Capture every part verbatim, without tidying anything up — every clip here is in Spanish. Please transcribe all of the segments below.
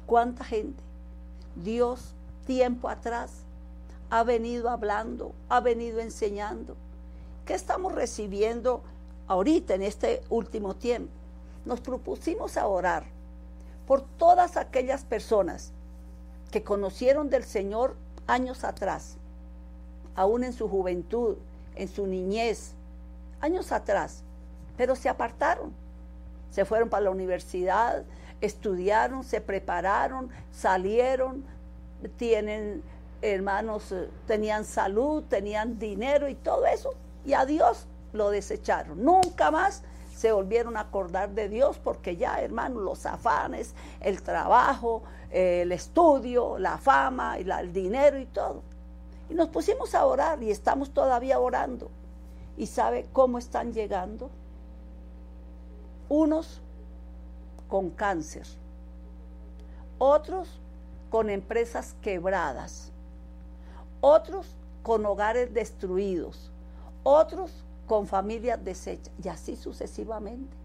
¿Cuánta gente Dios tiempo atrás ha venido hablando, ha venido enseñando? ¿Qué estamos recibiendo ahorita en este último tiempo? Nos propusimos a orar por todas aquellas personas que conocieron del Señor años atrás, aún en su juventud, en su niñez, años atrás, pero se apartaron, se fueron para la universidad, estudiaron, se prepararon, salieron, tienen hermanos, tenían salud, tenían dinero y todo eso, y a Dios lo desecharon. Nunca más se volvieron a acordar de Dios porque ya, hermanos, los afanes, el trabajo, eh, el estudio, la fama, y la, el dinero y todo. Y nos pusimos a orar y estamos todavía orando. ¿Y sabe cómo están llegando? Unos con cáncer, otros con empresas quebradas, otros con hogares destruidos, otros con familias deshechas, y así sucesivamente.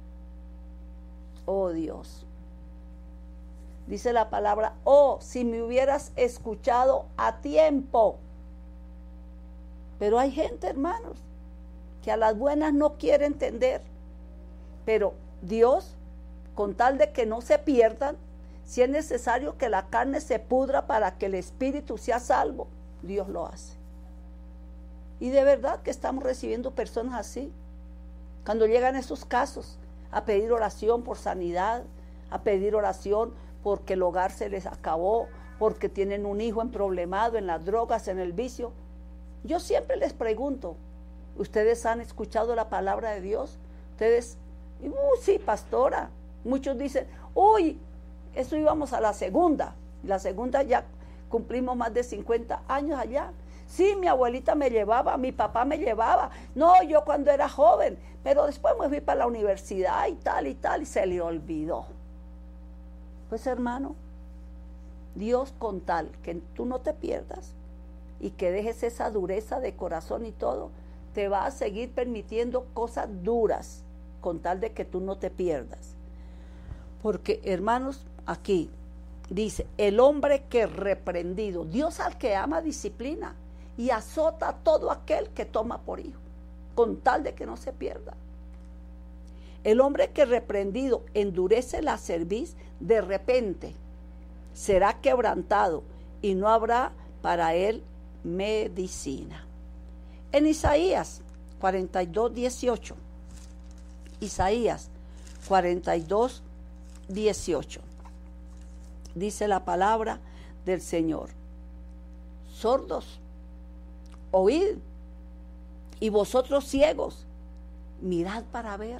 Oh Dios, dice la palabra, oh, si me hubieras escuchado a tiempo. Pero hay gente, hermanos, que a las buenas no quiere entender, pero Dios, con tal de que no se pierdan, si es necesario que la carne se pudra para que el espíritu sea salvo, Dios lo hace. Y de verdad que estamos recibiendo personas así. Cuando llegan esos casos a pedir oración por sanidad, a pedir oración porque el hogar se les acabó, porque tienen un hijo emproblemado en las drogas, en el vicio, yo siempre les pregunto, ¿ustedes han escuchado la palabra de Dios? Ustedes, uh, sí, pastora. Muchos dicen, uy, eso íbamos a la segunda. La segunda ya cumplimos más de cincuenta años allá. Sí, mi abuelita me llevaba, mi papá me llevaba. No, yo cuando era joven, pero después me fui para la universidad y tal y tal, y se le olvidó. Pues hermano, Dios con tal que tú no te pierdas y que dejes esa dureza de corazón y todo, te va a seguir permitiendo cosas duras con tal de que tú no te pierdas. Porque hermanos, aquí dice, el hombre que reprendido, Dios al que ama disciplina y azota a todo aquel que toma por hijo, con tal de que no se pierda. El hombre que reprendido endurece la cerviz, de repente será quebrantado y no habrá para él medicina. En Isaías cuarenta y dos, dieciocho, Isaías cuarenta y dos, dieciocho, dice la palabra del Señor, sordos, oíd, y vosotros ciegos, mirad para ver.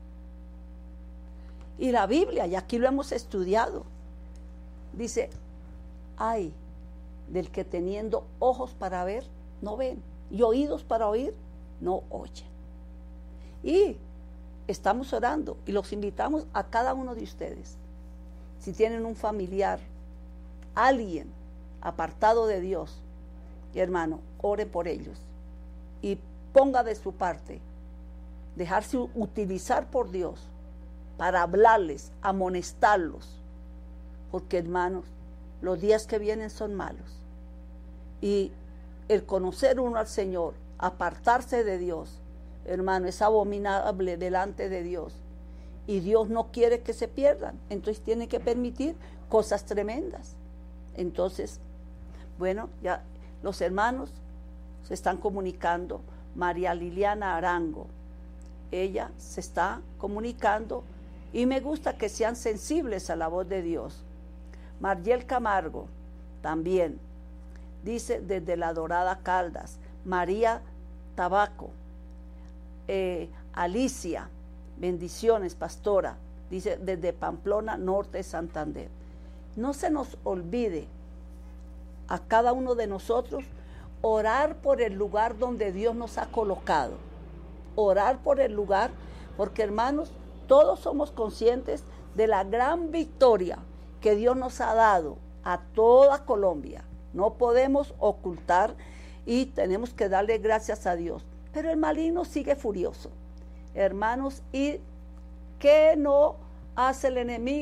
Y la Biblia, y aquí lo hemos estudiado, dice, ay del que teniendo ojos para ver, no ven, y oídos para oír, no oyen. Y estamos orando, y los invitamos a cada uno de ustedes, si tienen un familiar, alguien apartado de Dios, y hermano, ore por ellos, y ponga de su parte, dejarse utilizar por Dios, para hablarles, amonestarlos, porque hermanos, los días que vienen son malos, y el conocer uno al Señor, apartarse de Dios, hermano, es abominable delante de Dios, y Dios no quiere que se pierdan, entonces tiene que permitir cosas tremendas. Entonces, bueno, ya los hermanos se están comunicando. María Liliana Arango, ella se está comunicando, y me gusta que sean sensibles a la voz de Dios. Mariel Camargo también dice desde la Dorada Caldas. María Tabaco, eh, Alicia, bendiciones pastora, dice desde Pamplona Norte, Santander. No se nos olvide a cada uno de nosotros orar por el lugar donde Dios nos ha colocado, orar por el lugar, porque hermanos, todos somos conscientes de la gran victoria que Dios nos ha dado a toda Colombia. No podemos ocultar y tenemos que darle gracias a Dios. Pero el maligno sigue furioso. Hermanos, ¿y qué no hace el enemigo?